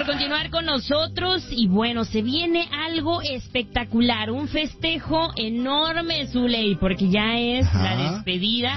continuar con nosotros y bueno, se viene algo espectacular, un festejo enorme, Zuley, porque ya es la despedida.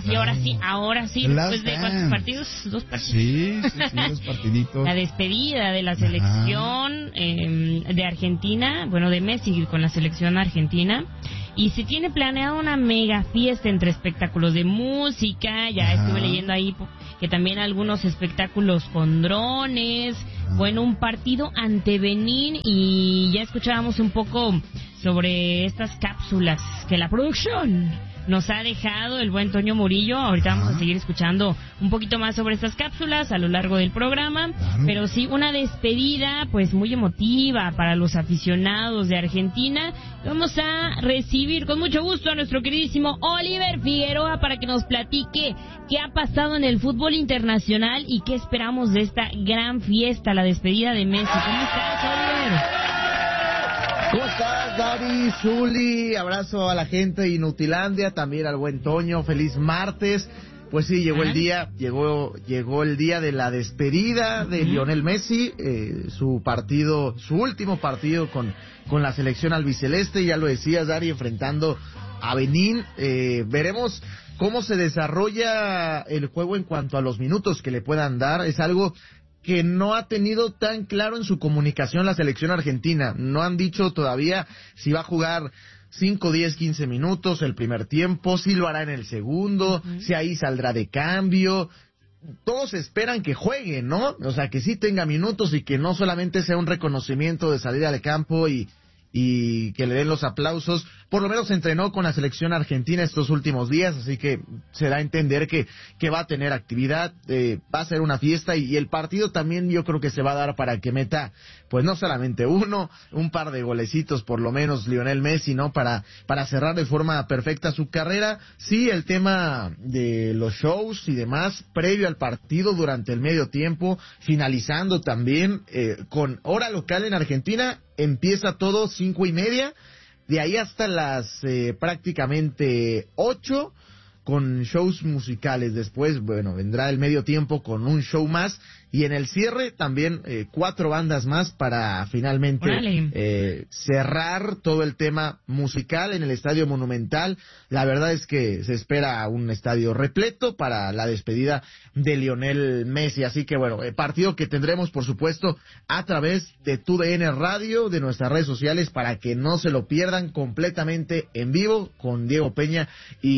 Ahora sí, después de ¿cuántos partidos? 2 partidos. Sí, 2 partiditos. La despedida de la selección de Argentina, bueno, de Messi con la selección argentina. Y se tiene planeada una mega fiesta entre espectáculos de música. Ya estuve leyendo ahí que también algunos espectáculos con drones. Bueno, un partido ante Benín. Y ya escuchábamos un poco sobre estas cápsulas que la producción nos ha dejado el buen Toño Murillo. Ahorita vamos a seguir escuchando un poquito más sobre estas cápsulas a lo largo del programa. Pero sí, una despedida pues muy emotiva para los aficionados de Argentina. Vamos a recibir con mucho gusto a nuestro queridísimo Oliver Figueroa para que nos platique qué ha pasado en el fútbol internacional y qué esperamos de esta gran fiesta, la despedida de Messi. ¿Cómo estás, Oliver? ¿Cómo estás, Dari, Zuli? Abrazo a la gente de Inutilandia, también al buen Toño. Feliz martes. Pues sí, llegó el día, llegó el día de la despedida de Lionel Messi, su último partido con la selección albiceleste. Ya lo decías, Dari, enfrentando a Benín. Veremos cómo se desarrolla el juego en cuanto a los minutos que le puedan dar. Es algo que no ha tenido tan claro en su comunicación la selección argentina. No han dicho todavía si va a jugar 5, 10, 15 minutos el primer tiempo, si lo hará en el segundo, si ahí saldrá de cambio. Todos esperan que juegue, ¿no? O sea, que sí tenga minutos y que no solamente sea un reconocimiento de salida de campo y que le den los aplausos. Por lo menos entrenó con la selección argentina estos últimos días, así que se da a entender que va a tener actividad, va a ser una fiesta y el partido también yo creo que se va a dar para que meta, pues no solamente un par de golecitos por lo menos Lionel Messi, ¿no? Para cerrar de forma perfecta su carrera. Sí, el tema de los shows y demás previo al partido, durante el medio tiempo, finalizando también con hora local en Argentina. Empieza todo 5:30, de ahí hasta las prácticamente 8 con shows musicales. Después, bueno, vendrá el medio tiempo con un show más y en el cierre también 4 bandas más para finalmente cerrar todo el tema musical en el Estadio Monumental. La verdad es que se espera un estadio repleto para la despedida de Lionel Messi, así que bueno, partido que tendremos por supuesto a través de TUDN Radio, de nuestras redes sociales, para que no se lo pierdan, completamente en vivo con Diego Peña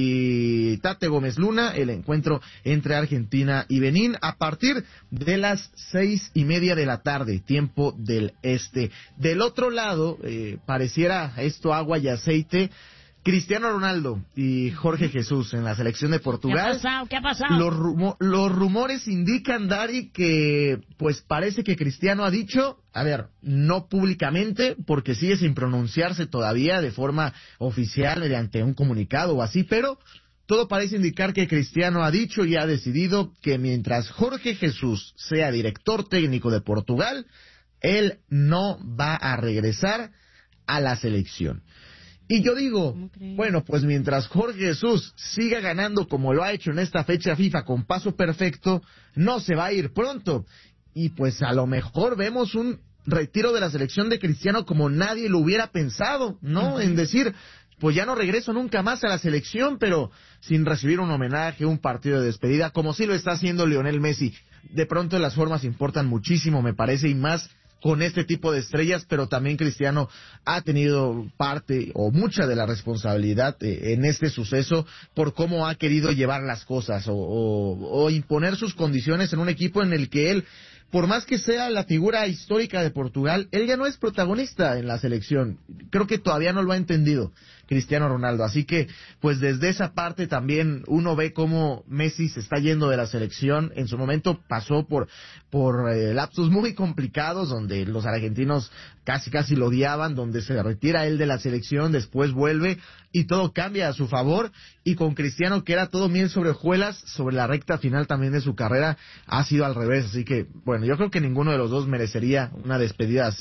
y Tate Gómez Luna, el encuentro entre Argentina y Benín a partir de las 6:30 de la tarde, tiempo del este. Del otro lado, pareciera esto agua y aceite, Cristiano Ronaldo y Jorge Jesús en la selección de Portugal. ¿Qué ha pasado? Los rumores indican, Dari, que pues parece que Cristiano ha dicho, a ver, no públicamente, porque sigue sin pronunciarse todavía de forma oficial mediante un comunicado o así, pero todo parece indicar que Cristiano ha dicho y ha decidido que mientras Jorge Jesús sea director técnico de Portugal, él no va a regresar a la selección. Y yo digo, bueno, pues mientras Jorge Jesús siga ganando como lo ha hecho en esta fecha FIFA con paso perfecto, no se va a ir pronto. Y pues a lo mejor vemos un retiro de la selección de Cristiano como nadie lo hubiera pensado, ¿no? En decir, pues ya no regreso nunca más a la selección, pero sin recibir un homenaje, un partido de despedida, como sí lo está haciendo Lionel Messi. De pronto las formas importan muchísimo, me parece, y más con este tipo de estrellas, pero también Cristiano ha tenido parte o mucha de la responsabilidad en este suceso por cómo ha querido llevar las cosas o imponer sus condiciones en un equipo en el que él, por más que sea la figura histórica de Portugal, él ya no es protagonista en la selección. Creo que todavía no lo ha entendido Cristiano Ronaldo. Así que, pues desde esa parte también uno ve cómo Messi se está yendo de la selección. En su momento pasó por lapsos muy complicados, donde los argentinos casi lo odiaban, donde se retira él de la selección, después vuelve y todo cambia a su favor. Y con Cristiano, que era todo miel sobre hojuelas, sobre la recta final también de su carrera, ha sido al revés. Así que, bueno, yo creo que ninguno de los dos merecería una despedida así.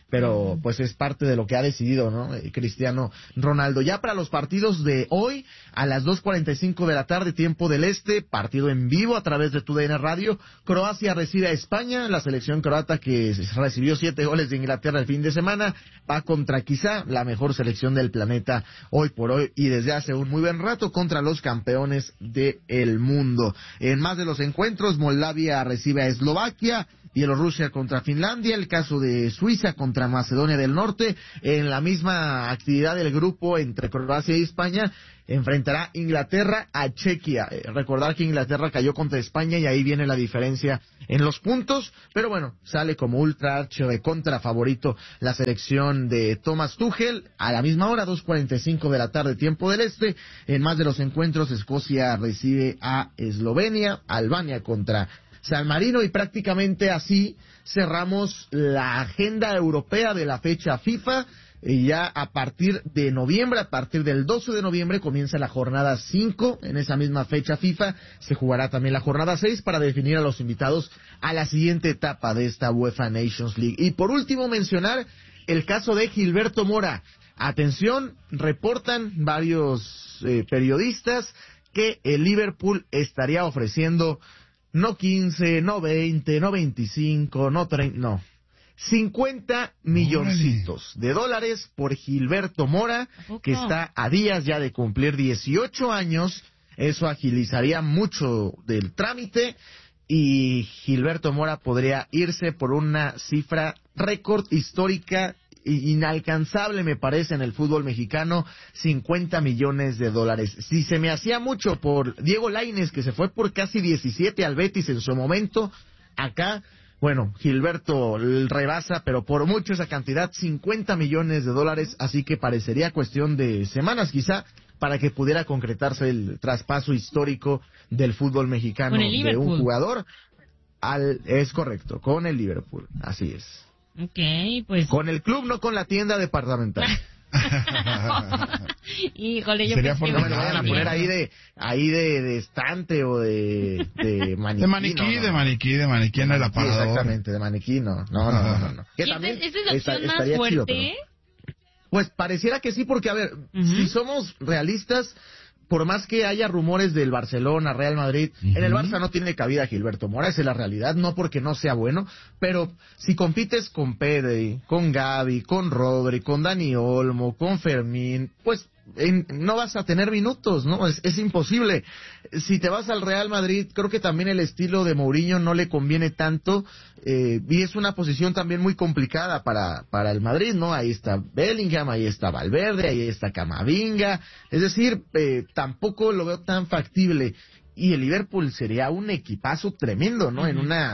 pero pues es parte de lo que ha decidido, ¿no? Cristiano Ronaldo. Ya para los partidos de hoy, a las 2:45 de la tarde, tiempo del este, partido en vivo a través de TUDN Radio, Croacia recibe a España, la selección croata que recibió 7 goles de Inglaterra el fin de semana, va contra quizá la mejor selección del planeta hoy por hoy y desde hace un muy buen rato contra los campeones del mundo. En más de los encuentros, Moldavia recibe a Eslovaquia, Bielorrusia contra Finlandia, el caso de Suiza contra Macedonia del Norte. En la misma actividad del grupo entre Croacia y España, enfrentará Inglaterra a Chequia. Recordar que Inglaterra cayó contra España y ahí viene la diferencia en los puntos, pero bueno, sale como ultra archi de contra favorito la selección de Thomas Tuchel. A la misma hora, 2:45 de la tarde, tiempo del este. En más de los encuentros, Escocia recibe a Eslovenia, Albania contra San Marino, y prácticamente así cerramos la agenda europea de la fecha FIFA. Y ya a partir de noviembre, a partir del 12 de noviembre, comienza la jornada 5. En esa misma fecha FIFA se jugará también la jornada 6 para definir a los invitados a la siguiente etapa de esta UEFA Nations League. Y por último, mencionar el caso de Gilberto Mora. Atención, reportan varios periodistas que el Liverpool estaría ofreciendo no 15, no 20, no 25, no 30, no. 50 milloncitos de dólares por Gilberto Mora, que está a días ya de cumplir 18 años. Eso agilizaría mucho del trámite y Gilberto Mora podría irse por una cifra récord histórica, inalcanzable me parece en el fútbol mexicano, 50 millones de dólares. Si se me hacía mucho por Diego Lainez, que se fue por casi 17 al Betis en su momento, acá, bueno, Gilberto rebasa, pero por mucho esa cantidad, 50 millones de dólares, así que parecería cuestión de semanas quizá para que pudiera concretarse el traspaso histórico del fútbol mexicano de un jugador es correcto, con el Liverpool, así es. Okay, pues con el club, no con la tienda departamental. Híjole, yo sería no me lo vayan a poner ahí de estante o de maniquí. De maniquí en el aparador. Exactamente, de maniquí, no. Que también ¿Esa es la opción más fuerte? Chido, pero, pues pareciera que sí, porque a ver, si somos realistas, por más que haya rumores del Barcelona, Real Madrid, en el Barça no tiene cabida Gilberto Mora, esa es la realidad, no porque no sea bueno, pero si compites con Pedri, con Gavi, con Rodri, con Dani Olmo, con Fermín, pues no vas a tener minutos, ¿no? Es imposible. Si te vas al Real Madrid, creo que también el estilo de Mourinho no le conviene tanto, y es una posición también muy complicada para el Madrid, ¿no? Ahí está Bellingham, ahí está Valverde, ahí está Camavinga, es decir, tampoco lo veo tan factible. Y el Liverpool sería un equipazo tremendo, ¿no?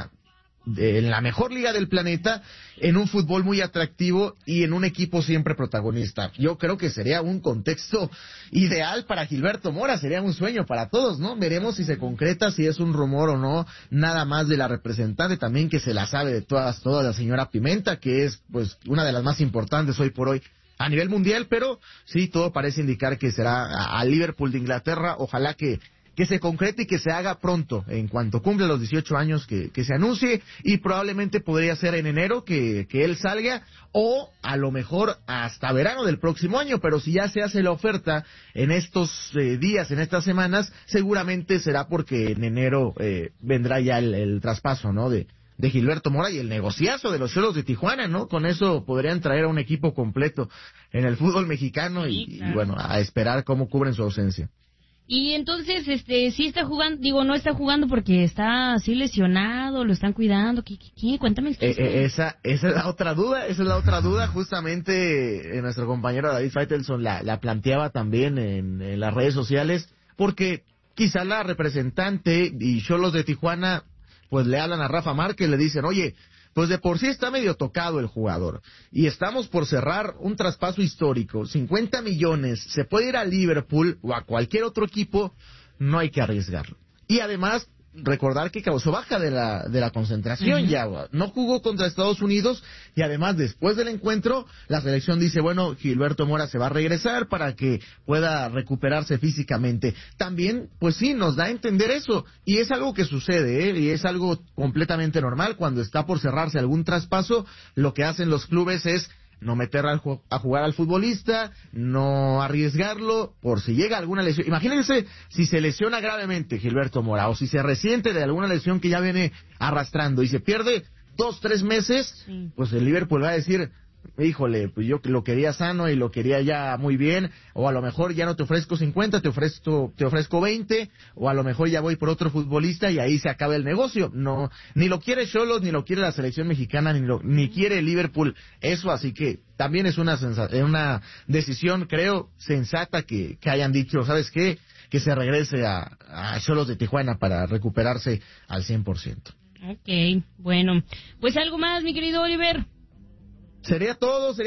En la mejor liga del planeta, en un fútbol muy atractivo y en un equipo siempre protagonista. Yo creo que sería un contexto ideal para Gilberto Mora, sería un sueño para todos, ¿no? Veremos si se concreta, si es un rumor o no, nada más de la representante también que se la sabe de toda la señora Pimenta, que es pues una de las más importantes hoy por hoy a nivel mundial, pero sí, todo parece indicar que será al Liverpool de Inglaterra. Ojalá que se concrete y que se haga pronto, en cuanto cumpla los 18 años que se anuncie, y probablemente podría ser en enero que él salga, o a lo mejor hasta verano del próximo año, pero si ya se hace la oferta en estos días, en estas semanas, seguramente será porque en enero vendrá ya el traspaso, ¿no?, de Gilberto Mora y el negociazo de los Xolos de Tijuana, ¿no? Con eso podrían traer a un equipo completo en el fútbol mexicano y bueno, a esperar cómo cubren su ausencia. Y entonces, sí está jugando, no está jugando porque está así lesionado, lo están cuidando. ¿Qué? Cuéntame. Esa es la otra duda, justamente nuestro compañero David Faitelson la planteaba también en las redes sociales, porque quizá la representante y Xolos de Tijuana pues le hablan a Rafa Márquez, le dicen, oye, pues de por sí está medio tocado el jugador, y estamos por cerrar un traspaso histórico, 50 millones, se puede ir a Liverpool o a cualquier otro equipo, no hay que arriesgarlo. Y además, recordar que causó baja de la concentración ya. No jugó contra Estados Unidos y además después del encuentro la selección dice, bueno, Gilberto Mora se va a regresar para que pueda recuperarse físicamente. También, pues sí, nos da a entender eso y es algo que sucede, y es algo completamente normal. Cuando está por cerrarse algún traspaso, lo que hacen los clubes es no meter a jugar al futbolista, no arriesgarlo por si llega alguna lesión. Imagínense si se lesiona gravemente Gilberto Mora o si se resiente de alguna lesión que ya viene arrastrando y se pierde 2-3 meses, pues el Liverpool va a decir, híjole, pues yo lo quería sano y lo quería ya muy bien, o a lo mejor ya no te ofrezco 50, te ofrezco 20, o a lo mejor ya voy por otro futbolista y ahí se acaba el negocio. No, ni lo quiere Xolos, ni lo quiere la selección mexicana, ni quiere el Liverpool eso, así que también es una decisión, creo, sensata que hayan dicho, ¿sabes qué? Que se regrese a Xolos de Tijuana para recuperarse al 100%. Ok, bueno, pues algo más, mi querido Oliver. Sería todo,